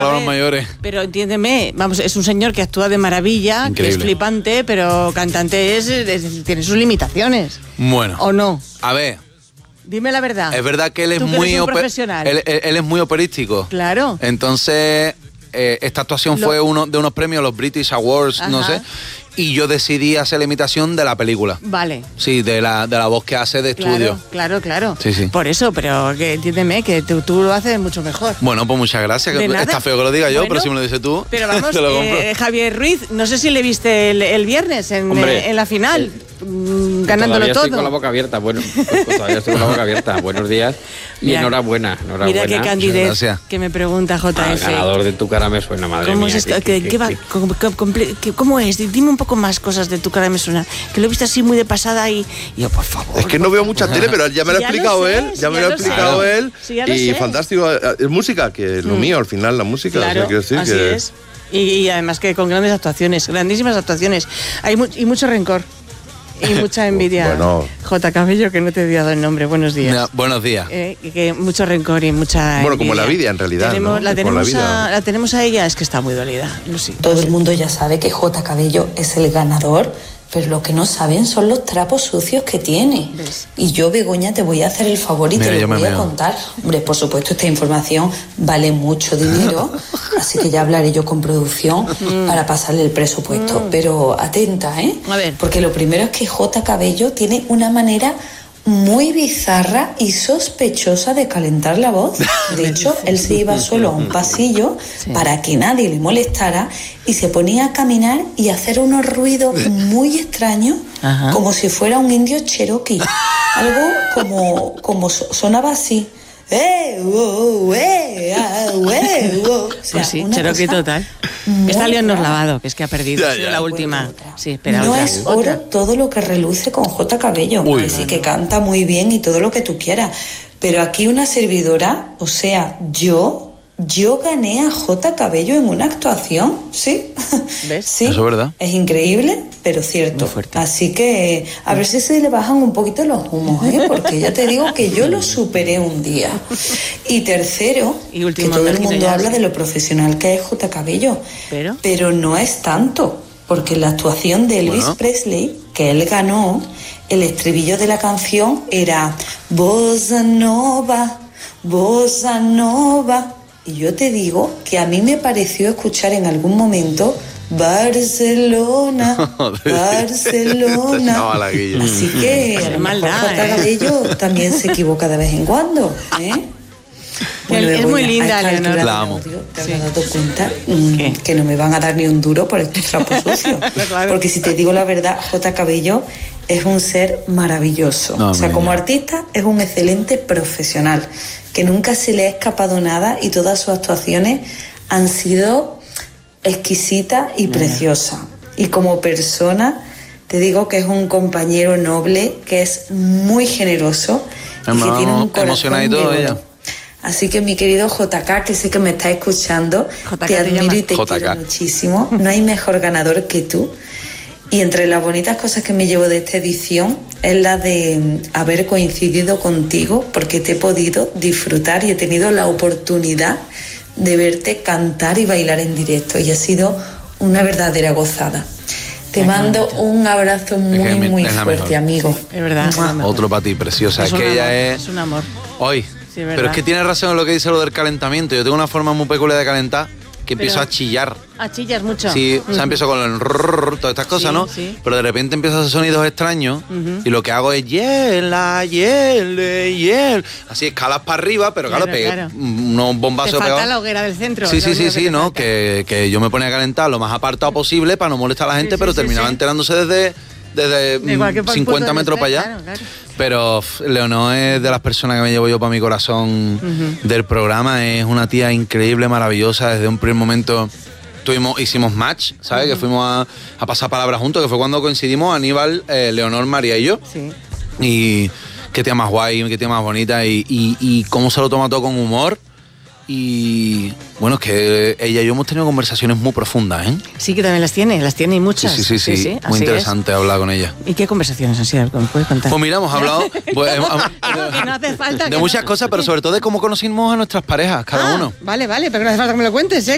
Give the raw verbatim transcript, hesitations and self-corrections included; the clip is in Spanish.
Palabras mayores. Pero entiéndeme, vamos, es un señor que actúa de maravilla, increíble, que es flipante, pero cantante es, es tiene sus limitaciones. Bueno. ¿O no? A ver. Dime la verdad. Es verdad que él es Tú que muy eres un ope- profesional. Él, él, él es muy operístico. Claro. Entonces, eh, esta actuación Lo- fue uno de unos premios, los British Awards, Ajá. no sé. Y yo decidí hacer la imitación de la película. Vale. Sí, de la, de la voz que hace de estudio. Claro, claro, claro. Sí, sí. Por eso, pero que entiéndeme que tú, tú lo haces mucho mejor. Bueno, pues muchas gracias. De nada. Está feo que lo diga yo, Bueno, pero si me lo dices tú, Pero vamos, te lo compro. eh, Javier Ruiz, no sé si le viste el, el viernes en, Hombre, eh, en la final, mm, ganándolo Todavía todo. estoy con la boca abierta. Bueno, pues, pues, todavía estoy con la boca abierta. Buenos días y Mira, enhorabuena. enhorabuena. Mira qué candidez Gracias. que me pregunta J Al F. ganador de Tu cara me suena, madre ¿Cómo mía. es esto? que- ¿Qué, que- qué va- que- com- com- comple- que- ¿Cómo es? Dime un poco más cosas de Tu cara me suena. Que lo he visto así muy de pasada y, y yo, por favor. Es que no veo mucha tele, pero ya me lo ha Ya lo explicado sé, él, sí, ya me ya lo ha lo sé. explicado él. Sí, ya lo Y sé. fantástico, es música, que es lo Mm. mío al final, la música. o sea, Claro, quiero decir así que es. Y, y además que con grandes actuaciones, grandísimas actuaciones. Hay mu- y mucho rencor. Y mucha envidia. Bueno. J. Cabello, que no te he dado el nombre. Buenos días. Mira, buenos días. Eh, que, que mucho rencor y mucha Bueno, como envidia. la vida, en realidad, Tenemos- ¿no? la, Como tenemos la vida. a, la tenemos a ella, es que está muy dolida. Lo siento. Todo el mundo ya sabe que J. Cabello es el ganador, pero lo que no saben son los trapos sucios que tiene. ¿Ves? Y yo, Begoña, te voy a hacer el favor y Mira, te yo lo me voy a meo. contar. Hombre, por supuesto, esta información vale mucho dinero, así que ya hablaré yo con producción para pasarle el presupuesto. Pero atenta, ¿eh? A ver. Porque lo primero es que J. Cabello tiene una manera muy bizarra y sospechosa de calentar la voz. De hecho, él se iba solo a un pasillo para que nadie le molestara y se ponía a caminar y a hacer unos ruidos muy extraños, Ajá. como si fuera un indio cherokee. Algo como, como so- sonaba así. ¡Eh, oh, eh, ah, eh, oh! O sea, Pues sí, una Cherokee cosa total. muy Está Leonor rara. Lavado, que es que ha perdido. Ya, Ha sido ya. la última. Otra. Sí, espera, no otra. es otra. oro todo lo que reluce con J. Cabello. Uy. Que sí que canta muy bien y todo lo que tú quieras. Pero aquí una servidora, o sea, yo, yo gané a J. Cabello en una actuación, ¿sí? ¿Ves? Sí. Eso es verdad. Es increíble, pero cierto. Muy fuerte. Así que a ver si se le bajan un poquito los humos, ¿eh? Porque ya te digo que yo lo superé un día. Y tercero, Y último, que todo el imagino mundo ya, habla sí. de lo profesional que es J. Cabello. Pero. Pero no es tanto, porque la actuación de Elvis Bueno. Presley, que él ganó, el estribillo de la canción era Bossa Nova, Bossa Nova. Y yo te digo que a mí me pareció escuchar en algún momento Barcelona, Barcelona. No, Malaguilla. Así que a Qué lo maldad, mejor J. ¿eh? Cabello también se equivoca de vez en cuando, ¿eh? Es Begoña, muy linda, a esta Leonor. altura La del amo. audio, ¿Te Sí. habrás dado cuenta mm, ¿Qué? que no me van a dar ni un duro por estos trapos sucios? Claro. Porque si te digo la verdad, J. Cabello es un ser maravilloso. No, o sea, mi como niña. artista es un excelente profesional, que nunca se le ha escapado nada y todas sus actuaciones han sido exquisitas y preciosas. Y como persona, te digo que es un compañero noble, que es muy generoso y que Emo- tiene un corazón emocionadito de oro. ella. Así que mi querido J K, que sé que me está escuchando, J K te te admiro llama. y te J K. quiero muchísimo. No hay mejor ganador que tú. Y entre las bonitas cosas que me llevo de esta edición es la de mm, haber coincidido contigo, porque te he podido disfrutar y he tenido la oportunidad de verte cantar y bailar en directo. Y ha sido una verdadera gozada. Te mando un abrazo muy, que mi- muy es la fuerte, mejor. amigo. Es verdad. es la mejor. Otro para ti, preciosa. Es, un que amor, ella es... Es un amor. Hoy. Sí, ¿verdad? Pero es que tiene razón en lo que dice lo del calentamiento. Yo tengo una forma muy peculiar de calentar que empiezo Pero- a chillar. Ah, chillas mucho. Sí, o sea, empiezo con el rrrr, todas estas cosas, Sí, ¿no? sí. Pero de repente empiezo a hacer sonidos extraños Ujú. y lo que hago es hiela, hiela, hiela. Así escalas para arriba, pero claro, Claro, pegué claro. unos Te bombazos falta pegados. la hoguera del centro. Sí, es lo sí, sí, único que sí, te ¿no? falta. Que, que yo me ponía a calentar lo más apartado posible para no molestar a la gente, Sí, pero sí, sí, terminaba sí. enterándose desde, desde De cualquier mm, punto cincuenta de metros vista, para allá. claro, claro. Pero pf, Leonor es de las personas que me llevo yo para mi corazón Ujú. del programa. Es una tía increíble, maravillosa. Desde un primer momento tuvimos, hicimos match, ¿sabes? Que fuimos a, a pasar palabras juntos, que fue cuando coincidimos Aníbal, eh, Leonor, María y yo. Sí. Y qué tía más guay, qué tía más bonita y, y, y cómo se lo toma todo con humor. Y bueno, es que ella y yo hemos tenido conversaciones muy profundas, ¿eh? Sí, que también las tiene, las tiene y Sí, muchas. sí, sí, sí. así Muy es. interesante hablar con ella. ¿Y qué conversaciones han sido? ¿Me puedes contar? Pues mira, hemos hablado pues, hemos- hemos- Digo que no hace falta de que muchas no- cosas, pero sobre todo de cómo conocimos a nuestras parejas, cada Ah, uno. Vale, vale, pero no hace falta que me lo cuentes, ¿eh?